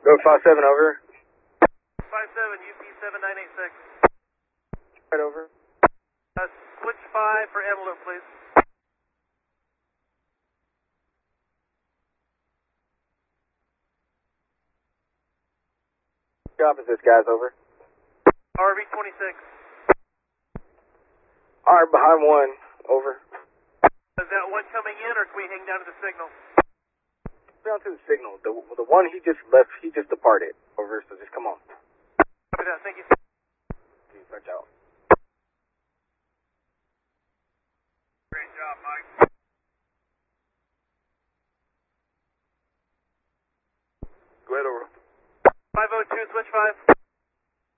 Go 57, over. 57, UP 7986. Right over. Switch 5 for envelope, please. Job is this, guys, over. RV 26. Alright, behind one, over. Is that one coming in, or can we hang down to the signal? Down to the signal. The one he just left, he just departed, over, so just come on. Copy that, thank you. Watch out. Great job, Mike. Go ahead, over. 502, switch 5.